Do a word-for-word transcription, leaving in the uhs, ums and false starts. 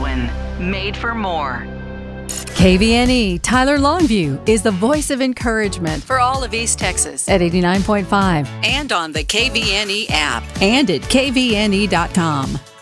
Goodwin, made for more. K V N E Tyler Longview is the voice of encouragement for all of East Texas at eighty-nine point five and on the K V N E app and at K V N E dot com.